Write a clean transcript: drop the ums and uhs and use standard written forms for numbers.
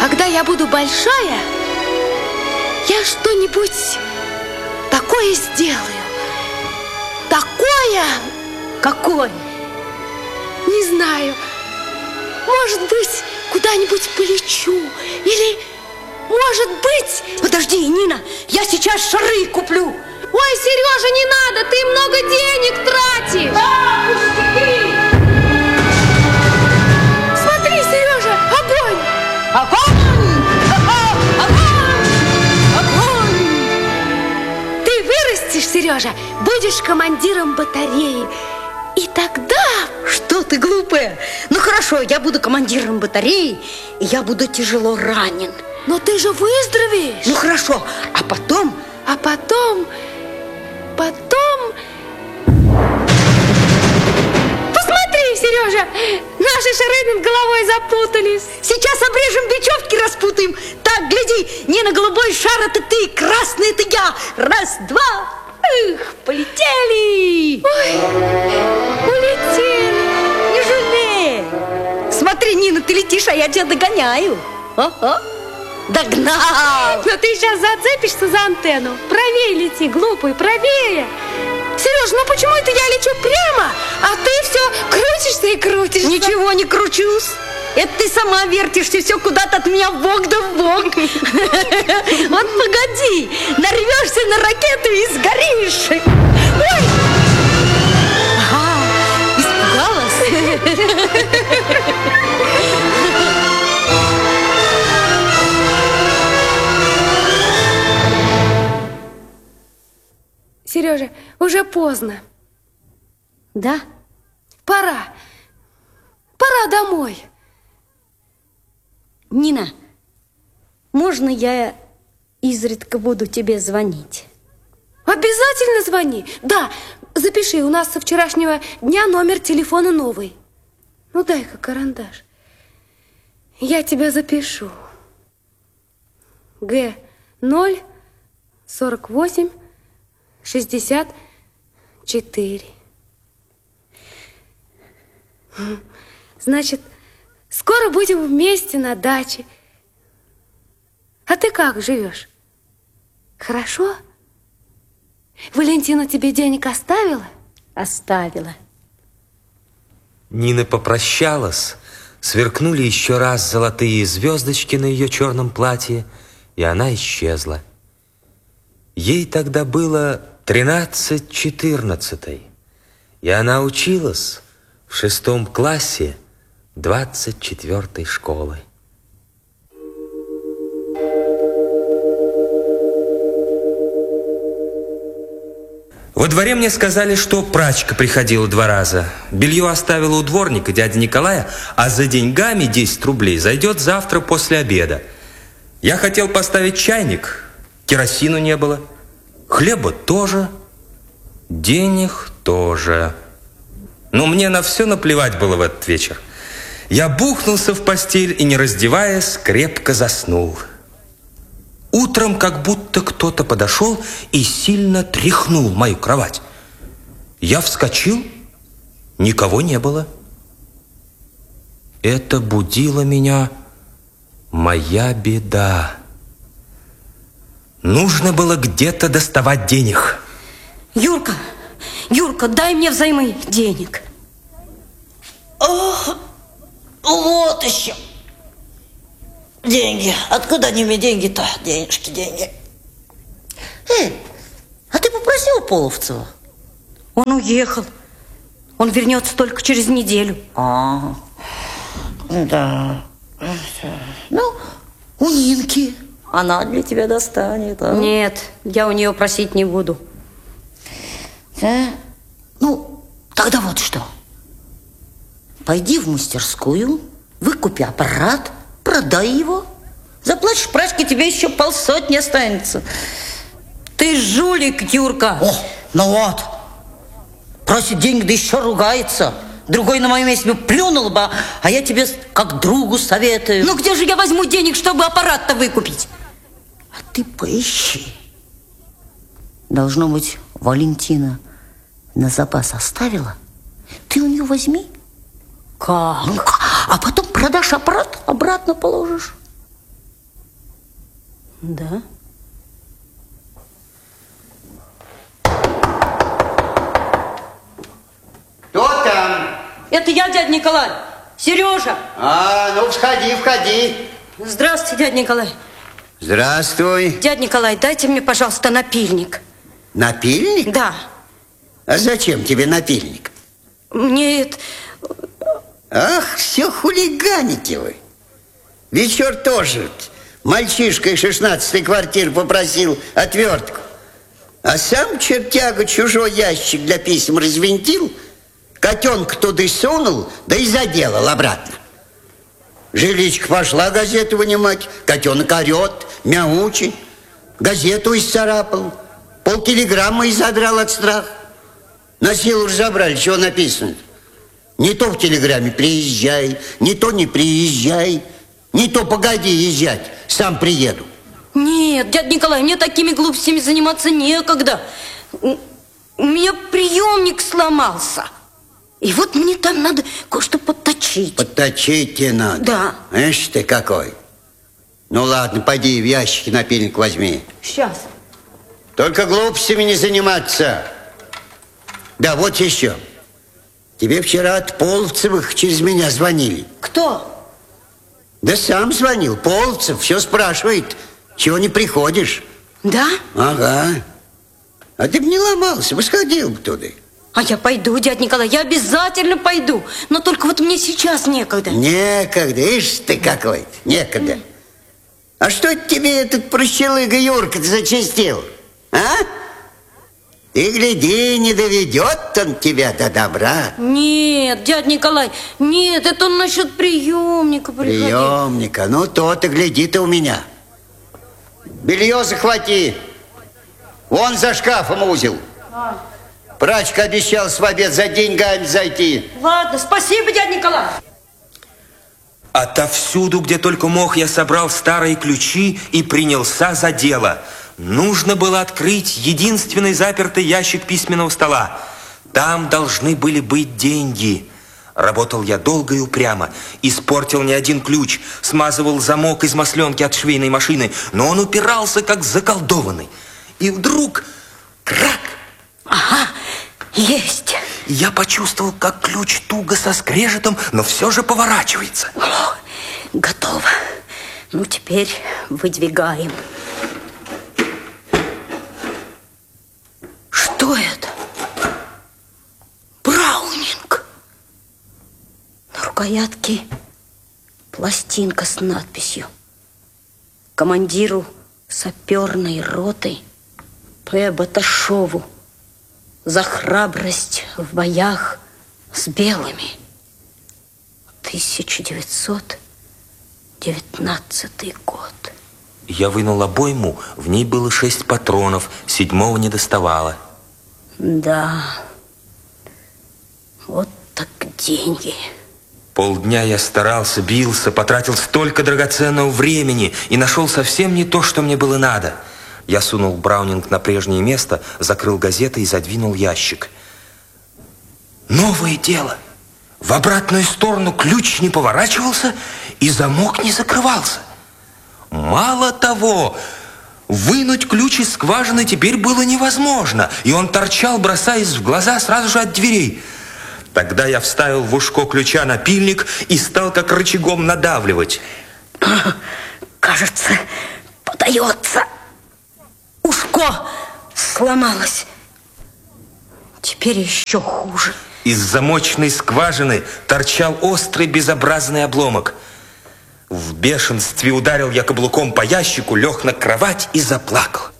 Когда я буду большая, я что-нибудь такое сделаю. Такое... Какое? Не знаю. Может быть, куда-нибудь полечу. Или, может быть... Подожди, Нина, я сейчас шары куплю. Ой, Сережа, не надо, ты много денег тратишь. Смотри, Сережа, огонь! Огонь! Огонь! Ты вырастешь, Сережа, будешь командиром батареи. И тогда... Что ты глупая? Ну хорошо, я буду командиром батареи, и я буду тяжело ранен. Но ты же выздоровеешь. Ну хорошо, а потом... Посмотри, Сережа, наши шары над головой запутались. Сейчас обрежем, бечевки распутаем. Так, гляди, Нина, голубой шар это ты, красный это я. Раз, два, эх, полетели. Ой, улетели. Не жалей. Смотри, Нина, ты летишь, а я тебя догоняю. Ага. Догнал. Но ты сейчас зацепишься за антенну. Правее лети, глупый, правее. Сереж, ну почему это я лечу прямо, а ты все крутишься и крутишься? Ничего не кручусь. Это ты сама вертишься все куда-то от меня вбок да вбок. Вот погоди, нарвешься на ракету и сгоришь. Ой! Ага, испугалась? Сережа, уже поздно. Да? Пора домой. Нина, можно я изредка буду тебе звонить? Обязательно звони. Да, запиши, у нас со вчерашнего дня номер телефона новый. Ну, дай-ка карандаш. Я тебя запишу. Г0 48 64. Значит, скоро будем вместе на даче. А ты как живешь? Хорошо? Валентина тебе денег оставила? Оставила. Нина попрощалась, сверкнули еще раз золотые звездочки на ее черном платье, и она исчезла. Ей тогда было 13-14, и она училась в 6 классе 24-й школы. Во дворе мне сказали, что прачка приходила 2 раза. Белье оставила у дворника дяди Николая, а за деньгами 10 рублей зайдет завтра после обеда. Я хотел поставить чайник, керосину не было, хлеба тоже, денег тоже. Но мне на все наплевать было в этот вечер. Я бухнулся в постель и, не раздеваясь, крепко заснул. Утром как будто кто-то подошел и сильно тряхнул мою кровать. Я вскочил, никого не было. Это будила меня моя беда. Нужно было где-то доставать денег. Юрка, дай мне взаймы денег. Ох, вот еще. Деньги. Откуда они мне деньги-то? Деньги. А ты попросил Половцева? Он уехал. Он вернется только через неделю. Да. Ну, у Нинки. Она для тебя достанет. Нет, я у нее просить не буду. Ну, тогда вот что. Пойди в мастерскую, выкупи аппарат, продай его. Заплатишь прачке, тебе еще 50 останется. Ты жулик, Юрка. О, ну вот. Просит денег, да еще ругается. Другой на моем месте плюнул бы, а я тебе как другу советую. Ну где же я возьму денег, чтобы аппарат-то выкупить? А ты поищи. Должно быть, Валентина на запас оставила. Ты у нее возьми. Как? А потом продашь аппарат, обратно положишь. Да? Кто там? Это я, дядя Николай. Сережа. Ну входи, входи. Здравствуйте, дядя Николай. Здравствуй. Дядя Николай, дайте мне, пожалуйста, напильник. Напильник? Да. А зачем тебе напильник? Мне это... Ах, все хулиганите вы. Вечер тоже мальчишка из 16-й квартиры попросил отвертку. А сам чертяга чужой ящик для писем развинтил, котенка туда сунул, да и заделал обратно. Жиличка пошла газету вынимать, котенок орет, мяучит, газету исцарапал, полкилограмма изодрал от страха. На силу разобрали, что написано. Не то в телеграмме приезжай, не то не приезжай, не то погоди езжать, сам приеду. Нет, дядя Николай, мне такими глупостями заниматься некогда. У меня приемник сломался. И вот мне там надо кое-что подточить. Подточить тебе надо? Да. Ишь ты какой. Ну ладно, пойди в ящике напильник возьми. Сейчас. Только глупостями не заниматься. Да, вот еще. Тебе вчера от Половцевых через меня звонили. Кто? Да сам звонил, Половцев, все спрашивает, чего не приходишь. Да? Ага. А ты бы не ломался, бы сходил бы туда. А я пойду, дядя Николай, я обязательно пойду. Но только вот мне сейчас некогда. Некогда, ишь ты какой, некогда. А что это тебе этот прощелыга Юрка зачастил, а? Ты гляди, не доведет он тебя до добра. Нет, дядя Николай, нет, это он насчет приемника приходил. Приемника, ну то-то, гляди ты у меня. Белье захвати. Вон за шкафом узел. Прачка обещал в обед за деньгами зайти. Ладно, спасибо, дядя Николай. Отовсюду, где только мог, я собрал старые ключи и принялся за дело. Нужно было открыть единственный запертый ящик письменного стола. Там должны были быть деньги. Работал я долго и упрямо. Испортил не один ключ, смазывал замок из масленки от швейной машины, но он упирался, как заколдованный. И вдруг крак! Ага, есть. Я почувствовал, как ключ туго со скрежетом, но все же поворачивается. О, готово. Ну, теперь выдвигаем. Что это? Браунинг. На рукоятке пластинка с надписью: командиру саперной роты П. Баташову за храбрость в боях с белыми. 1919 год. Я вынул обойму, в ней было 6 патронов, 7-го не доставало. Да, вот так деньги. Полдня я старался, бился, потратил столько драгоценного времени и нашел совсем не то, что мне было надо. Я сунул Браунинг на прежнее место, закрыл газеты и задвинул ящик. Новое дело. В обратную сторону ключ не поворачивался и замок не закрывался. Мало того, вынуть ключ из скважины теперь было невозможно, и он торчал, бросаясь в глаза сразу же от дверей. Тогда я вставил в ушко ключа напильник и стал как рычагом надавливать. Кажется, подается. Ушко сломалось. Теперь еще хуже. Из замочной скважины торчал острый безобразный обломок. В бешенстве ударил я каблуком по ящику, лег на кровать и заплакал.